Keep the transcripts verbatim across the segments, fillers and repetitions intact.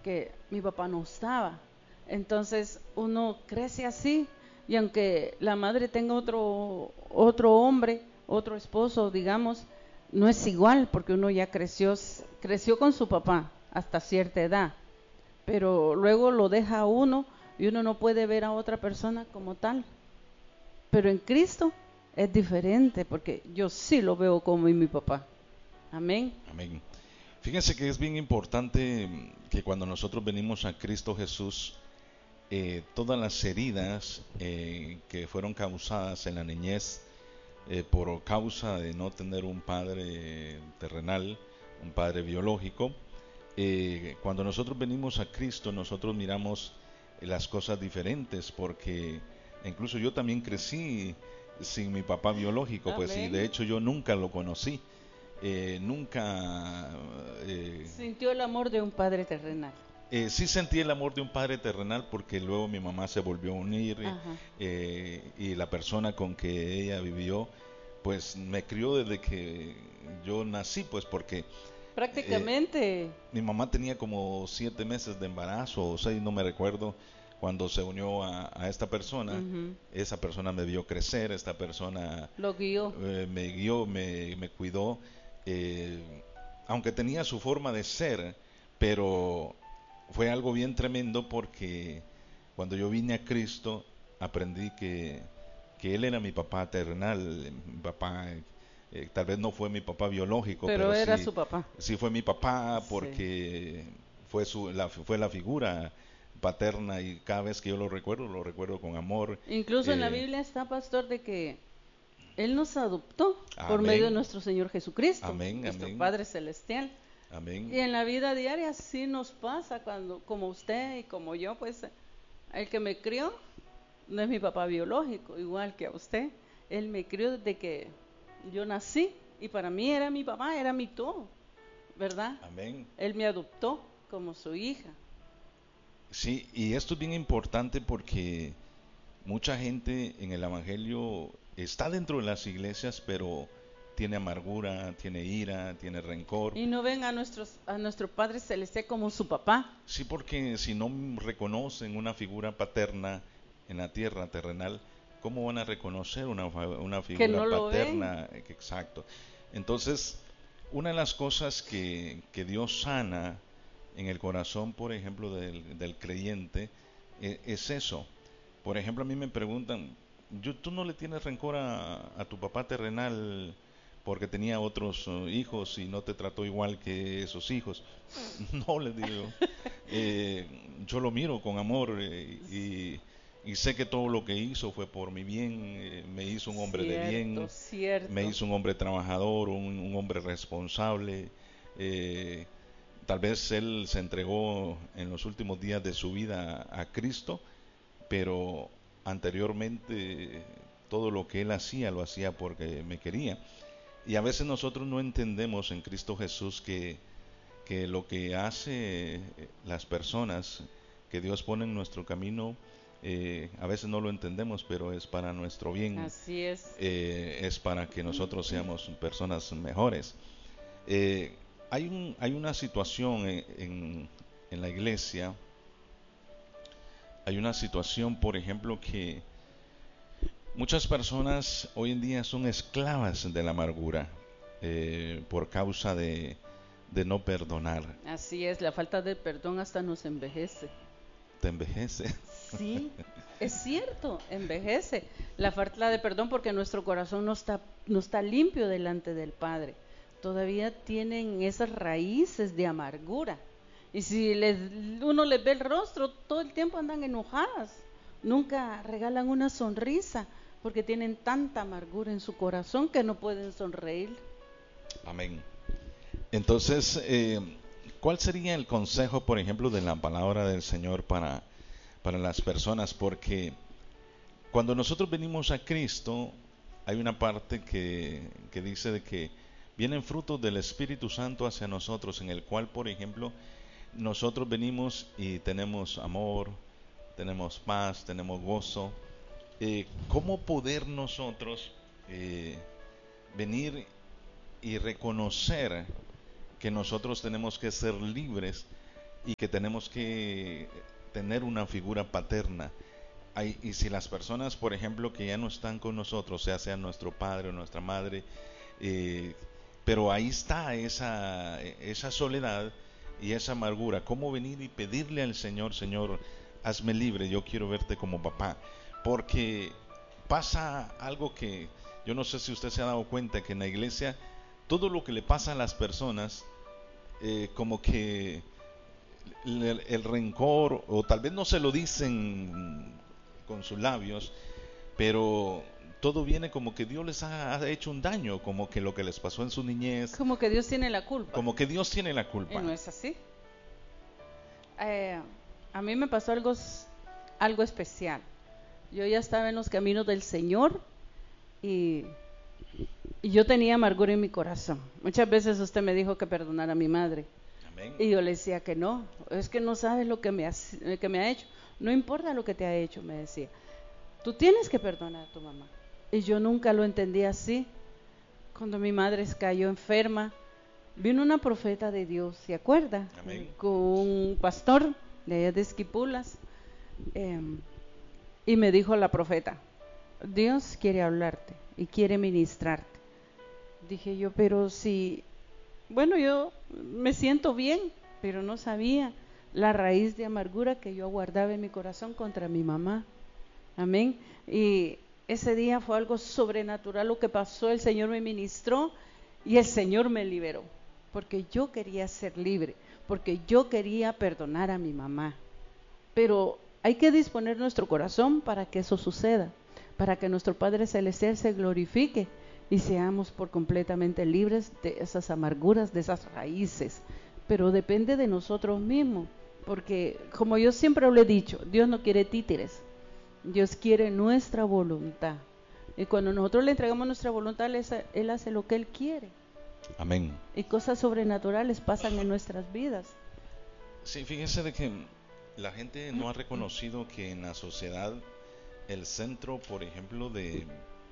porque mi papá no estaba. Entonces uno crece así, y aunque la madre tenga otro, otro hombre, otro esposo, digamos, no es igual, porque uno ya creció, creció con su papá hasta cierta edad, pero luego lo deja a uno y uno no puede ver a otra persona como tal. Pero en Cristo es diferente, porque yo sí lo veo como mi papá. Amén. Amén. Fíjense que es bien importante que cuando nosotros venimos a Cristo Jesús, eh, todas las heridas eh, que fueron causadas en la niñez eh, por causa de no tener un padre terrenal, un padre biológico, eh, cuando nosotros venimos a Cristo, nosotros miramos las cosas diferentes, porque incluso yo también crecí sin mi papá biológico, pues, y de Amén. hecho yo nunca lo conocí. Eh, nunca eh, Sintió el amor de un padre terrenal. eh, sí sentí el amor de un padre terrenal, porque luego mi mamá se volvió a unir, Ajá. eh, y la persona con que ella vivió pues me crió desde que yo nací, pues porque eh, Prácticamente. mi mamá tenía como siete meses de embarazo o seis, no me recuerdo, cuando se unió a, a esta persona. Uh-huh. Esa persona me vio crecer, esta persona Lo guió. eh, me guió, me, me cuidó, eh, aunque tenía su forma de ser, pero fue algo bien tremendo, porque cuando yo vine a Cristo aprendí que, que Él era mi papá terrenal, mi papá, eh, tal vez no fue mi papá biológico, Pero pero era sí, su papá. sí fue mi papá, Sí. porque fue, su, la, fue la figura paterna, y cada vez que yo lo recuerdo, lo recuerdo con amor. Incluso en la Eh, Biblia está, pastor, de que Él nos adoptó por medio de amén, nuestro Señor Jesucristo, amén, nuestro amén, Padre Celestial. amén. Y en la vida diaria sí nos pasa, cuando, como usted y como yo, pues el que me crió no es mi papá biológico, igual que a usted. Él me crió desde que yo nací, y para mí era mi papá, era mi todo, ¿verdad? Amén. Él me adoptó como su hija. Sí, y esto es bien importante, porque mucha gente en el Evangelio está dentro de las iglesias, pero tiene amargura, tiene ira, tiene rencor. Y no ven a, nuestros, a nuestro Padre Celestial como su papá. Sí, porque si no reconocen una figura paterna en la tierra terrenal, ¿cómo van a reconocer una, fa- una Que figura no lo ven. paterna? Exacto. Entonces, una de las cosas que, que Dios sana en el corazón, por ejemplo, del, del creyente, eh, es eso. Por ejemplo, a mí me preguntan, yo, ¿tú no le tienes rencor a, a tu papá terrenal porque tenía otros uh, hijos y no te trató igual que esos hijos? No, les digo yo. Eh, yo lo miro con amor, eh, y, y sé que todo lo que hizo fue por mi bien. Eh, me hizo un hombre de Cierto, bien, me cierto. hizo un hombre trabajador, un, un hombre responsable. eh, Tal vez él se entregó en los últimos días de su vida a Cristo, pero anteriormente todo lo que él hacía lo hacía porque me quería. Y a veces nosotros no entendemos en Cristo Jesús que, que lo que hace las personas que Dios pone en nuestro camino, eh, a veces no lo entendemos, pero es para nuestro bien, Así es. eh, es para que nosotros seamos personas mejores. Eh, hay, un, hay una situación en, en, en la iglesia, hay una situación, por ejemplo, que muchas personas hoy en día son esclavas de la amargura, eh, por causa de, de no perdonar. Así es, la falta de perdón hasta nos envejece. Te envejece. Sí, es cierto, envejece. La falta de perdón, porque nuestro corazón no está, no está limpio delante del Padre. Todavía tienen esas raíces de amargura. Y si les, uno les ve el rostro, todo el tiempo andan enojadas. Nunca regalan una sonrisa, porque tienen tanta amargura en su corazón que no pueden sonreír. Amén. Entonces, eh, ¿cuál sería el consejo, por ejemplo, de la palabra del Señor para, para las personas? Porque cuando nosotros venimos a Cristo, hay una parte que, que dice de que vienen frutos del Espíritu Santo hacia nosotros, en el cual, por ejemplo, nosotros venimos y tenemos amor, tenemos paz, tenemos gozo. Eh, ¿Cómo poder nosotros eh, venir y reconocer que nosotros tenemos que ser libres y que tenemos que tener una figura paterna. Hay, y si las personas, por ejemplo, que ya no están con nosotros, sea sea nuestro padre o nuestra madre, eh, pero ahí está esa, esa soledad y esa amargura, ¿cómo venir y pedirle al Señor, Señor, hazme libre, yo quiero verte como papá? Porque pasa algo que yo no sé si usted se ha dado cuenta, que en la iglesia todo lo que le pasa a las personas, eh, como que el, el rencor, o tal vez no se lo dicen con sus labios, pero todo viene como que Dios les ha, ha hecho un daño, como que lo que les pasó en su niñez, Como que Dios tiene la culpa. como que Dios tiene la Y culpa. no es así. Eh, a mí me pasó algo, s- algo especial. Yo ya estaba en los caminos del Señor y, y yo tenía amargura en mi corazón. Muchas veces usted me dijo que perdonara a mi madre. Amén. Y yo le decía que no, es que no sabes lo que me, ha, que me ha hecho. No importa lo que te ha hecho, me decía. Tú tienes que perdonar a tu mamá. Y yo nunca lo entendí así. Cuando mi madre cayó enferma, vino una profeta de Dios, ¿se acuerda? Amén. Con un pastor de allá de Esquipulas. Eh, y me dijo la profeta, Dios quiere hablarte y quiere ministrarte. Dije yo, pero si, bueno, yo me siento bien, pero no sabía la raíz de amargura que yo guardaba en mi corazón contra mi mamá. Amén. Y ese día fue algo sobrenatural lo que pasó. El Señor me ministró y el Señor me liberó, porque yo quería ser libre, porque yo quería perdonar a mi mamá. Pero hay que disponer nuestro corazón para que eso suceda, para que nuestro Padre Celestial se glorifique y seamos por completamente libres de esas amarguras, de esas raíces. Pero depende de nosotros mismos, porque como yo siempre lo he dicho, Dios no quiere títeres, Dios quiere nuestra voluntad. Y cuando nosotros le entregamos nuestra voluntad, Él hace lo que Él quiere. Amén. Y cosas sobrenaturales pasan en nuestras vidas. Sí, fíjese de que la gente no ha reconocido que en la sociedad el centro, por ejemplo, de,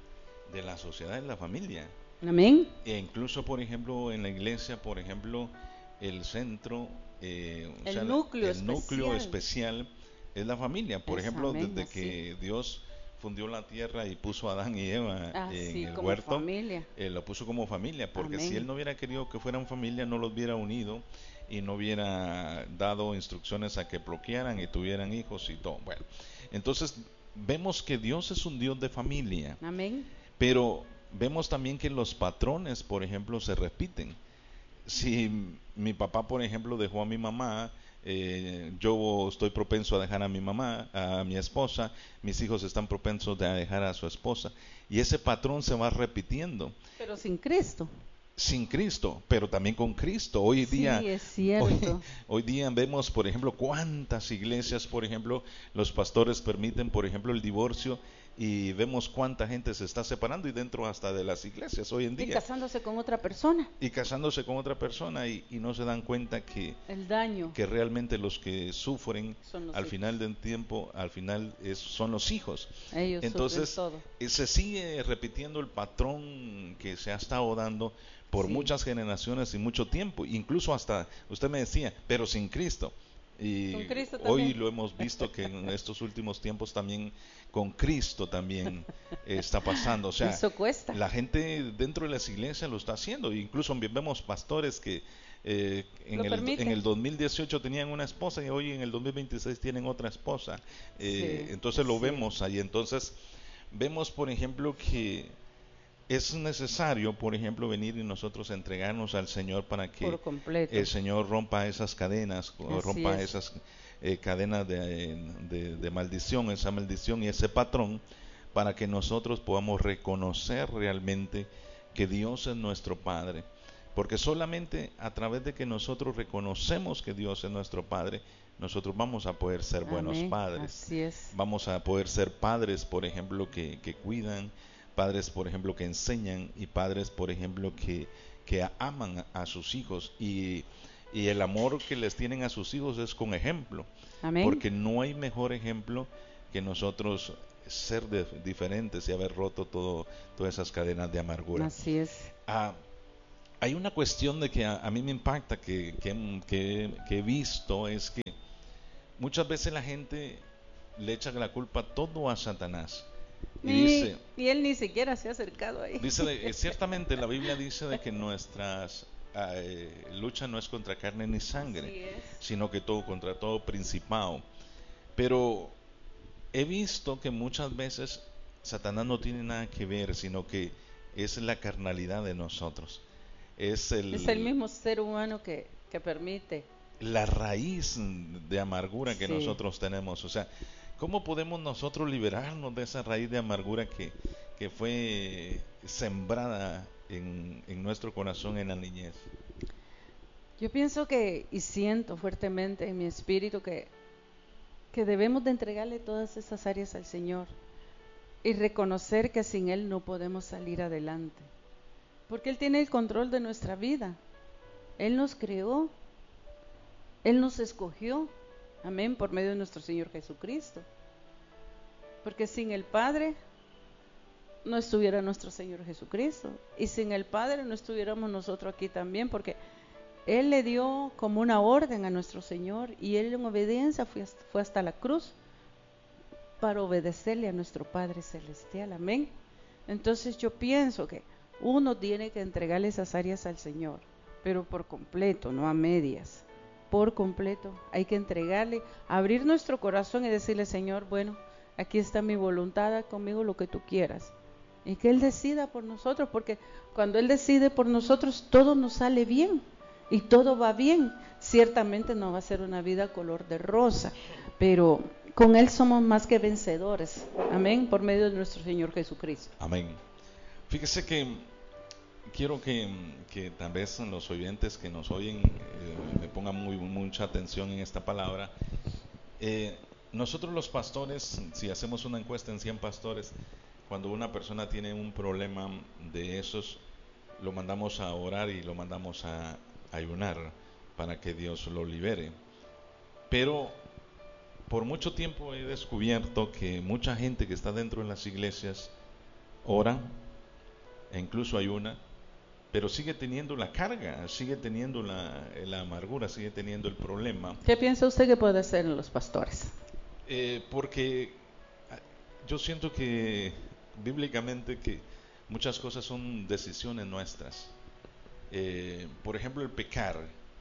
de la sociedad es la familia. Amén. E incluso, por ejemplo, en la iglesia, por ejemplo, el centro, eh, o El sea, núcleo el núcleo especial es la familia. Por Es ejemplo, amén, desde así. que Dios fundió la tierra y puso a Adán y Eva Así en el como huerto, familia. eh, lo puso como familia, porque Amén. si Él no hubiera querido que fueran familia, no los hubiera unido y no hubiera dado instrucciones a que bloquearan y tuvieran hijos y todo. Bueno, entonces vemos que Dios es un Dios de familia, Amén. pero vemos también que los patrones, por ejemplo, se repiten. Si mi papá, por ejemplo, dejó a mi mamá, eh, yo estoy propenso a dejar a mi mamá, a mi esposa, mis hijos están propensos a dejar a su esposa, y ese patrón se va repitiendo. Pero sin Cristo. Sin Cristo, pero también con Cristo. Hoy Sí, día, es cierto. hoy, hoy día vemos, por ejemplo, cuántas iglesias, por ejemplo, los pastores permiten, por ejemplo, el divorcio, y vemos cuánta gente se está separando y dentro hasta de las iglesias hoy en Y día. casándose con otra persona. Y casándose con otra persona y, y no se dan cuenta que, El daño que realmente los que sufren son los al hijos. final del tiempo, al final es, son los hijos. Ellos Entonces, sufren todo. eh, se sigue repitiendo el patrón que se ha estado dando por Sí. muchas generaciones y mucho tiempo, incluso hasta, usted me decía, pero sin Cristo. Y Con Cristo hoy también. lo hemos visto que en estos últimos tiempos también con Cristo también está pasando. O sea, Eso cuesta. la gente dentro de las iglesias lo está haciendo. Incluso vemos pastores que eh, en, Lo el, permiten. en el dos mil dieciocho tenían una esposa y hoy en el dos mil veintiséis tienen otra esposa. Eh, Sí, entonces lo sí. vemos ahí. Entonces vemos, por ejemplo, que es necesario, por ejemplo, venir y nosotros entregarnos al Señor para que Por completo. el Señor rompa esas cadenas, Así rompa es. esas eh, cadenas de, de, de maldición, esa maldición y ese patrón, para que nosotros podamos reconocer realmente que Dios es nuestro Padre. Porque solamente a través de que nosotros reconocemos que Dios es nuestro Padre, nosotros vamos a poder ser buenos Amén. padres. Así es. Vamos a poder ser padres, por ejemplo, que, que cuidan, padres, por ejemplo, que enseñan y padres, por ejemplo, que, que aman a sus hijos. Y, y el amor que les tienen a sus hijos es con ejemplo. Amén. Porque no hay mejor ejemplo que nosotros ser de, diferentes y haber roto todo, todas esas cadenas de amargura. Así es. Ah, hay una cuestión de que a, a mí me impacta, que, que, que, que he visto, es que muchas veces la gente le echa la culpa todo a Satanás. Y Ni, dice, y él ni siquiera se ha acercado ahí. dice de- eh, ciertamente la Biblia dice de que nuestras eh, lucha no es contra carne ni sangre, Así es. sino que todo contra todo principado. Pero he visto que muchas veces Satanás no tiene nada que ver, sino que es la carnalidad de nosotros. Es el, Es el mismo ser humano que, que permite. la raíz de amargura que Sí. nosotros tenemos. O sea, ¿cómo podemos nosotros liberarnos de esa raíz de amargura que, que fue sembrada en, en nuestro corazón en la niñez? Yo pienso que, y siento fuertemente en mi espíritu que, que debemos de entregarle todas esas áreas al Señor y reconocer que sin Él no podemos salir adelante. Porque Él tiene el control de nuestra vida. Él nos creó. Él nos escogió. Amén, por medio de nuestro Señor Jesucristo. Porque sin el Padre no estuviera nuestro Señor Jesucristo. Y sin el Padre no estuviéramos nosotros aquí también, porque Él le dio como una orden a nuestro Señor y Él en obediencia fue hasta, fue hasta la cruz para obedecerle a nuestro Padre Celestial. Amén. Entonces yo pienso que uno tiene que entregarle esas áreas al Señor, pero por completo, no a medias. Por completo, hay que entregarle, abrir nuestro corazón y decirle, Señor, bueno, aquí está mi voluntad, haz conmigo lo que tú quieras. Y que Él decida por nosotros, porque cuando Él decide por nosotros, todo nos sale bien y todo va bien. Ciertamente no va a ser una vida color de rosa, pero con Él somos más que vencedores. Amén, por medio de nuestro Señor Jesucristo. Amén. Fíjese que quiero que, que tal vez los oyentes que nos oyen eh, me pongan muy, mucha atención en esta palabra. Eh, nosotros los pastores, si hacemos una encuesta en cien pastores, cuando una persona tiene un problema de esos, lo mandamos a orar y lo mandamos a ayunar para que Dios lo libere. Pero por mucho tiempo he descubierto que mucha gente que está dentro de las iglesias ora e incluso ayuna, pero sigue teniendo la carga, sigue teniendo la, la amargura, sigue teniendo el problema. ¿Qué piensa usted que puede hacer en los pastores? Eh, porque yo siento que bíblicamente que muchas cosas son decisiones nuestras. Eh, por ejemplo, el pecar.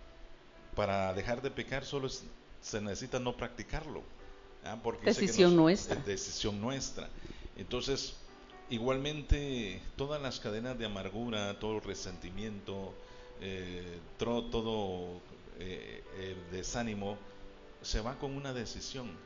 Para dejar de pecar solo es, se necesita no practicarlo. ¿ah? Porque Decisión nos, nuestra. Es decisión nuestra. Entonces, igualmente, todas las cadenas de amargura, todo el resentimiento, eh, todo, todo eh, el desánimo, se va con una decisión.